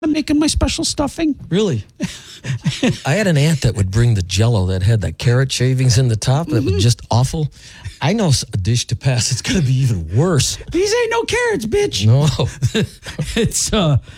I'm making my special stuffing. Really? I had an aunt that would bring the Jell-O that had the carrot shavings in the top that was just awful. I know a dish to pass. It's going to be even worse. These ain't no carrots, bitch. No. It's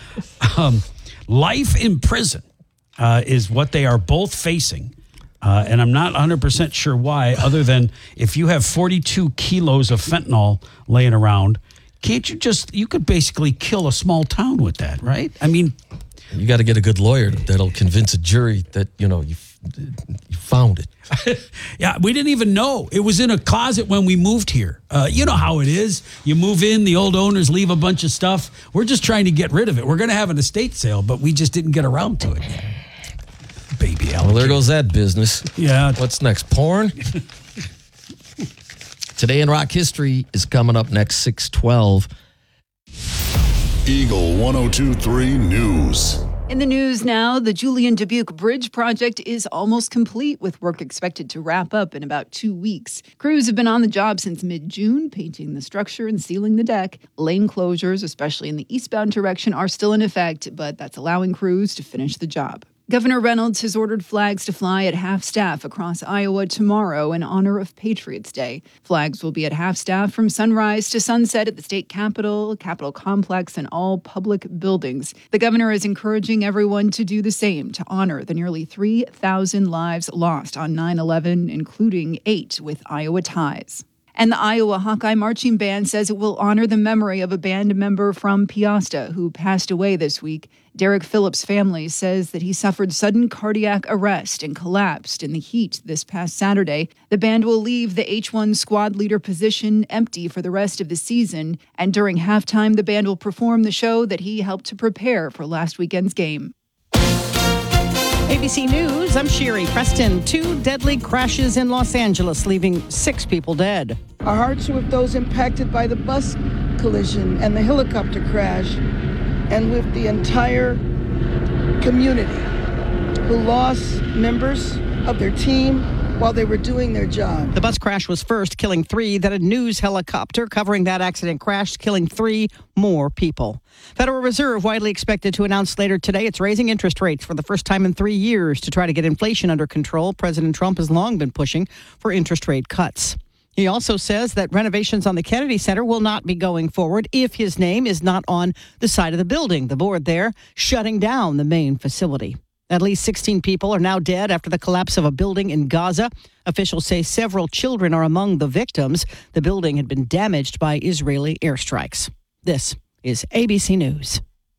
life in prison is what they are both facing. And I'm not 100% sure why, other than if you have 42 kilos of fentanyl laying around, can't you could basically kill a small town with that, right? I mean, you got to get a good lawyer that'll convince a jury that, you found it. Yeah, we didn't even know. It was in a closet when we moved here. You know how it is. You move in, the old owners leave a bunch of stuff. We're just trying to get rid of it. We're going to have an estate sale, but we just didn't get around to it yet. Baby alligator. Well, there goes that business. Yeah. What's next? Porn? Today in Rock History is coming up next, 6:12. Eagle 102.3 News. In the news now, the Julian Dubuque Bridge project is almost complete, with work expected to wrap up in about 2 weeks. Crews have been on the job since mid-June, painting the structure and sealing the deck. Lane closures, especially in the eastbound direction, are still in effect, but that's allowing crews to finish the job. Governor Reynolds has ordered flags to fly at half-staff across Iowa tomorrow in honor of Patriots Day. Flags will be at half-staff from sunrise to sunset at the state capitol, Capitol complex, and all public buildings. The governor is encouraging everyone to do the same to honor the nearly 3,000 lives lost on 9/11, including 8 with Iowa ties. And the Iowa Hawkeye Marching Band says it will honor the memory of a band member from Peosta who passed away this week. Derek Phillips' family says that he suffered sudden cardiac arrest and collapsed in the heat this past Saturday. The band will leave the H1 squad leader position empty for the rest of the season, and during halftime, the band will perform the show that he helped to prepare for last weekend's game. ABC News, I'm Sherry Preston. 2 deadly crashes in Los Angeles, leaving 6 people dead. Our hearts are with those impacted by the bus collision and the helicopter crash, and with the entire community who lost members of their team while they were doing their job. The bus crash was first, killing 3. Then a news helicopter covering that accident crashed, killing 3 more people. Federal Reserve widely expected to announce later today it's raising interest rates for the first time in 3 years to try to get inflation under control. President Trump has long been pushing for interest rate cuts. He also says that renovations on the Kennedy Center will not be going forward if his name is not on the side of the building. The board there shutting down the main facility. At least 16 people are now dead after the collapse of a building in Gaza. Officials say several children are among the victims. The building had been damaged by Israeli airstrikes. This is ABC News.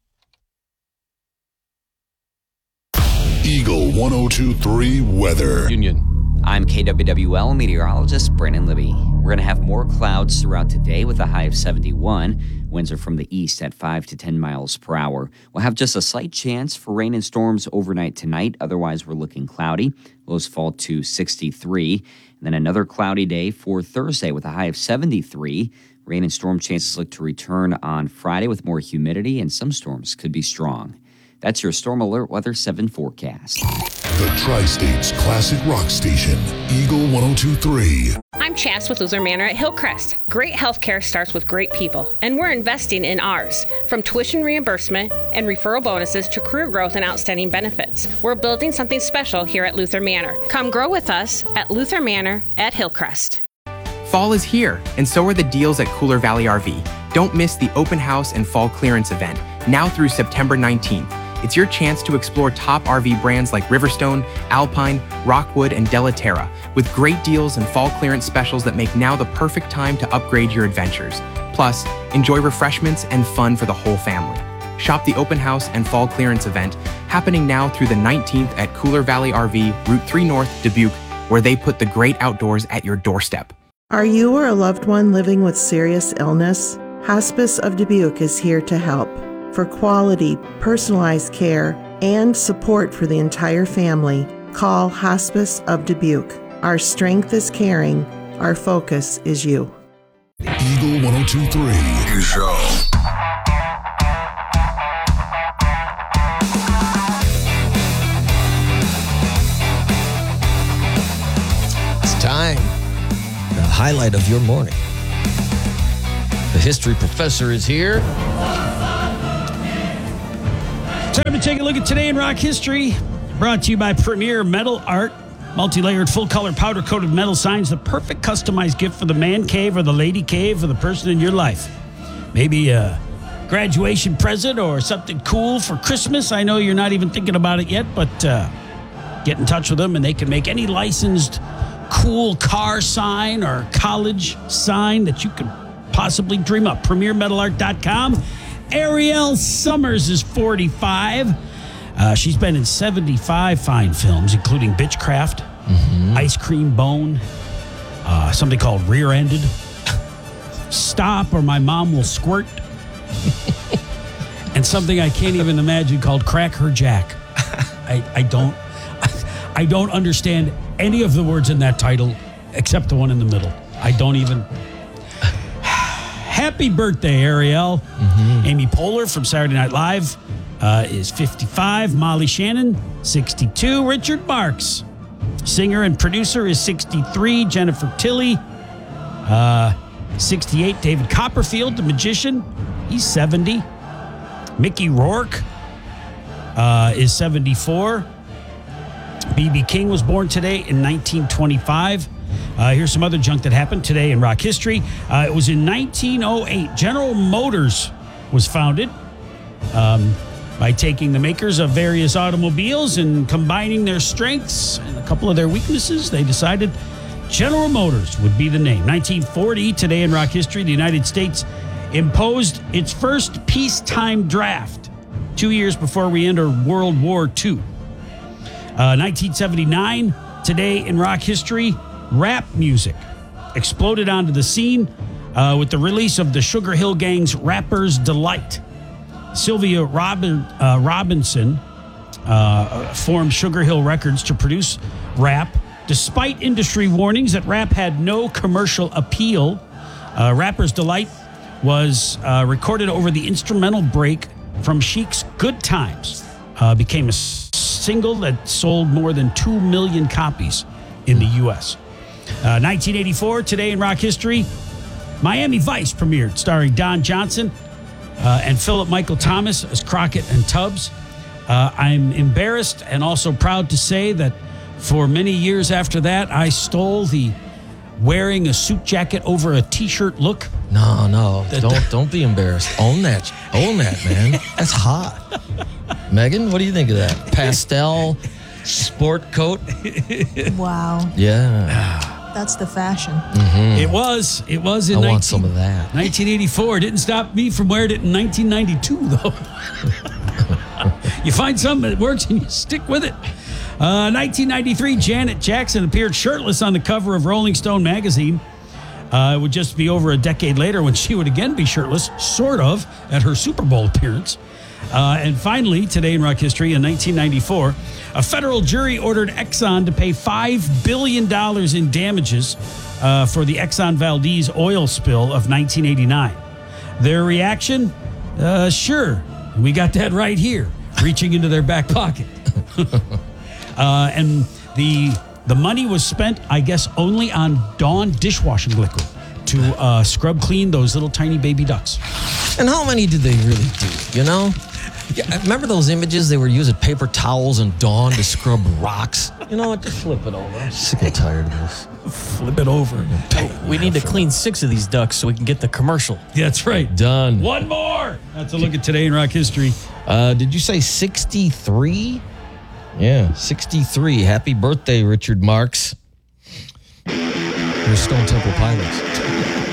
Eagle 102.3 Weather. Union. I'm KWWL meteorologist Brandon Libby. We're going to have more clouds throughout today with a high of 71. Winds are from the east at 5 to 10 miles per hour. We'll have just a slight chance for rain and storms overnight tonight. Otherwise, we're looking cloudy. Lows fall to 63. And then another cloudy day for Thursday with a high of 73. Rain and storm chances look to return on Friday with more humidity, and some storms could be strong. That's your Storm Alert Weather 7 forecast. The Tri-State's classic rock station, Eagle 102.3. I'm Chas with Luther Manor at Hillcrest. Great healthcare starts with great people, and we're investing in ours. From tuition reimbursement and referral bonuses to career growth and outstanding benefits, we're building something special here at Luther Manor. Come grow with us at Luther Manor at Hillcrest. Fall is here, and so are the deals at Cooler Valley RV. Don't miss the open house and fall clearance event, now through September 19th. It's your chance to explore top RV brands like Riverstone, Alpine, Rockwood, and Delaterra, with great deals and fall clearance specials that make now the perfect time to upgrade your adventures. Plus, enjoy refreshments and fun for the whole family. Shop the open house and fall clearance event happening now through the 19th at Cooler Valley RV, Route 3 North, Dubuque, where they put the great outdoors at your doorstep. Are you or a loved one living with serious illness? Hospice of Dubuque is here to help. For quality, personalized care and support for the entire family, call Hospice of Dubuque. Our strength is caring. Our focus is you. Eagle 102.3. Your show. It's time. The highlight of your morning. The history professor is here Time to take a look at Today in Rock History. Brought to you by Premier Metal Art. Multi-layered, full-color, powder-coated metal signs. The perfect customized gift for the man cave or the lady cave or the person in your life. Maybe a graduation present or something cool for Christmas. I know you're not even thinking about it yet, but get in touch with them and they can make any licensed cool car sign or college sign that you could possibly dream up. PremierMetalArt.com. Ariel Summers is 45. She's been in 75 fine films, including Bitchcraft, Ice Cream Bone, something called Rear-Ended, Stop or My Mom Will Squirt, and something I can't even imagine called Crack Her Jack. I don't understand any of the words in that title except the one in the middle. I don't even... Happy birthday, Ariel. Amy Poehler from Saturday Night Live is 55. Molly Shannon, 62. Richard Marx, singer and producer, is 63. Jennifer Tilly, 68. David Copperfield, the magician, he's 70. Mickey Rourke is 74. B.B. King was born today in 1925. Here's some other junk that happened today in rock history. It was in 1908. General Motors was founded by taking the makers of various automobiles and combining their strengths and a couple of their weaknesses. They decided General Motors would be the name. 1940, today in rock history, the United States imposed its first peacetime draft 2 years before we enter World War II. 1979, today in rock history, rap music exploded onto the scene with the release of the Sugar Hill Gang's Rapper's Delight. Sylvia Robinson formed Sugar Hill Records to produce rap. Despite industry warnings that rap had no commercial appeal, Rapper's Delight was recorded over the instrumental break from Chic's Good Times. Became a single that sold more than 2 million copies in the U.S. 1984, today in rock history, Miami Vice premiered, starring Don Johnson and Philip Michael Thomas as Crockett and Tubbs. I'm embarrassed and also proud to say that for many years after that, I stole the wearing a suit jacket over a T-shirt look. No, don't be embarrassed. Own that, man. That's hot. Megan, what do you think of that? Pastel sport coat? Wow. Yeah. That's the fashion. It was in I want some of that. 1984. Didn't stop me from wearing it in 1992, though. You find something that works and you stick with it. 1993, Janet Jackson appeared shirtless on the cover of Rolling Stone magazine. It would just be over a decade later when she would again be shirtless, sort of, at her Super Bowl appearance. And finally, today in rock history, in 1994, a federal jury ordered Exxon to pay $5 billion in damages for the Exxon Valdez oil spill of 1989. Their reaction? Sure, we got that right here, reaching into their back pocket. And the money was spent, I guess, only on Dawn dishwashing liquid to scrub clean those little tiny baby ducks. And how many did they really do, you know? Yeah, remember those images? They were using paper towels and Dawn to scrub rocks. You know what? Just flip it over. I'm sick and tired of this. Flip it over. We need to clean 6 of these ducks so we can get the commercial. That's right. Done. One more. That's a look at today in rock history. Did you say 63? Yeah, 63. Happy birthday, Richard Marx. You're Stone Temple Pilots.